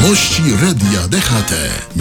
Wiadomości Radia DHT.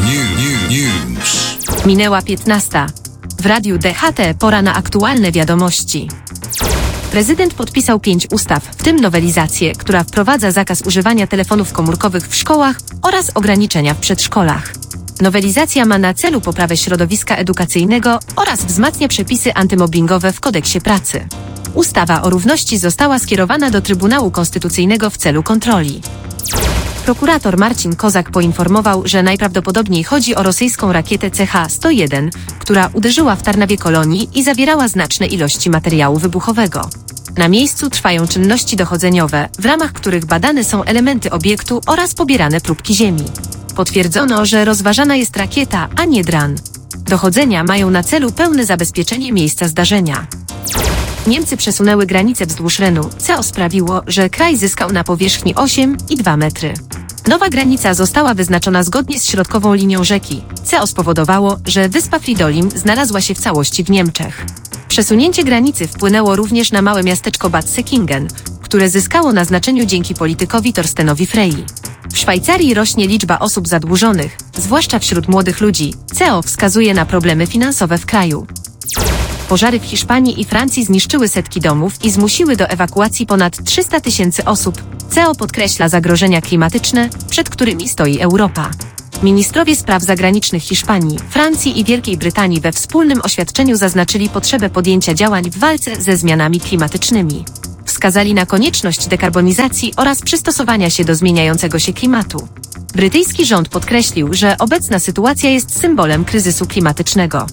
News. Minęła 15. W Radiu DHT pora na aktualne wiadomości. Prezydent podpisał 5 ustaw, w tym nowelizację, która wprowadza zakaz używania telefonów komórkowych w szkołach oraz ograniczenia w przedszkolach. Nowelizacja ma na celu poprawę środowiska edukacyjnego oraz wzmacnia przepisy antymobbingowe w Kodeksie pracy. Ustawa o równości została skierowana do Trybunału Konstytucyjnego w celu kontroli. Prokurator Marcin Kozak poinformował, że najprawdopodobniej chodzi o rosyjską rakietę CH-101, która uderzyła w Tarnawie Kolonii i zawierała znaczne ilości materiału wybuchowego. Na miejscu trwają czynności dochodzeniowe, w ramach których badane są elementy obiektu oraz pobierane próbki ziemi. Potwierdzono, że rozważana jest rakieta, a nie dron. Dochodzenia mają na celu pełne zabezpieczenie miejsca zdarzenia. Niemcy przesunęły granicę wzdłuż Renu, co sprawiło, że kraj zyskał na powierzchni 8,2 metry. Nowa granica została wyznaczona zgodnie z środkową linią rzeki, co spowodowało, że wyspa Fridolin znalazła się w całości w Niemczech. Przesunięcie granicy wpłynęło również na małe miasteczko Bad Säckingen, które zyskało na znaczeniu dzięki politykowi Torstenowi Frei. W Szwajcarii rośnie liczba osób zadłużonych, zwłaszcza wśród młodych ludzi, co wskazuje na problemy finansowe w kraju. Pożary w Hiszpanii i Francji zniszczyły setki domów i zmusiły do ewakuacji ponad 300 000 osób, co podkreśla zagrożenia klimatyczne, przed którymi stoi Europa. Ministrowie spraw zagranicznych Hiszpanii, Francji i Wielkiej Brytanii we wspólnym oświadczeniu zaznaczyli potrzebę podjęcia działań w walce ze zmianami klimatycznymi. Wskazali na konieczność dekarbonizacji oraz przystosowania się do zmieniającego się klimatu. Brytyjski rząd podkreślił, że obecna sytuacja jest symbolem kryzysu klimatycznego.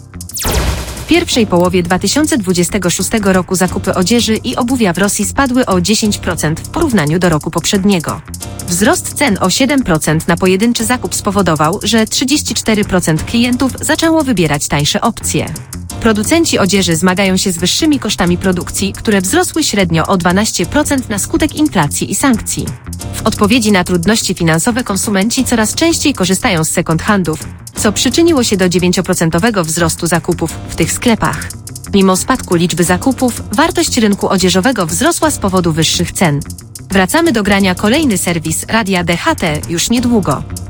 W pierwszej połowie 2026 roku zakupy odzieży i obuwia w Rosji spadły o 10% w porównaniu do roku poprzedniego. Wzrost cen o 7% na pojedynczy zakup spowodował, że 34% klientów zaczęło wybierać tańsze opcje. Producenci odzieży zmagają się z wyższymi kosztami produkcji, które wzrosły średnio o 12% na skutek inflacji i sankcji. W odpowiedzi na trudności finansowe konsumenci coraz częściej korzystają z second-handów, co przyczyniło się do 9% wzrostu zakupów w tych sklepach. Mimo spadku liczby zakupów, wartość rynku odzieżowego wzrosła z powodu wyższych cen. Wracamy do grania kolejny serwis Radia DHT już niedługo.